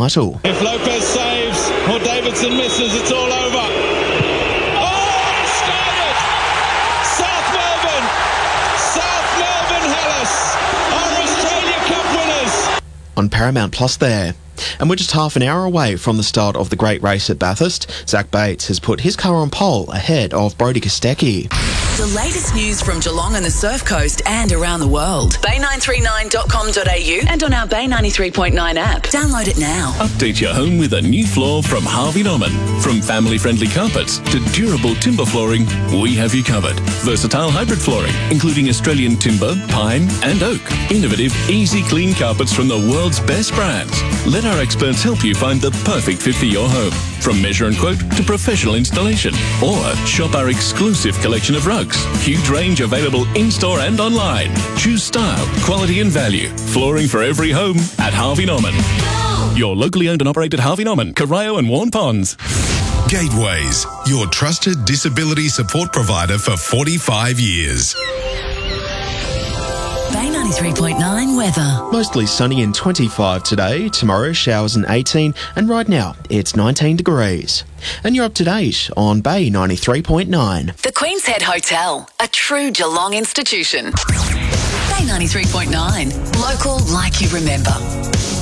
title. If Lopez saves or Davidson misses, it's all over. Oh, skied it! South Melbourne Hellas are Australia Cup winners. On Paramount Plus there. And we're just half an hour away from the start of the great race at Bathurst. Zach Bates has put his car on pole ahead of Brodie Kostecki. The latest news from Geelong and the Surf Coast and around the world. Bay939.com.au and on our Bay 93.9 app. Download it now. Update your home with a new floor from Harvey Norman. From family-friendly carpets to durable timber flooring, we have you covered. Versatile hybrid flooring, including Australian timber, pine and oak. Innovative, easy clean carpets from the world's best brands. Let our experts help you find the perfect fit for your home. From measure and quote to professional installation. Or shop our exclusive collection of rugs. Huge range available in-store and online. Choose style, quality and value. Flooring for every home at Harvey Norman. Your locally owned and operated Harvey Norman, Corio and Warren Ponds. Gateways, your trusted disability support provider for 45 years. Bay 93.9 weather. Mostly sunny and 25 today. Tomorrow, showers and 18. And right now, it's 19 degrees. And you're up to date on Bay 93.9. The Queen's Head Hotel, a true Geelong institution. Bay 93.9, local like you remember.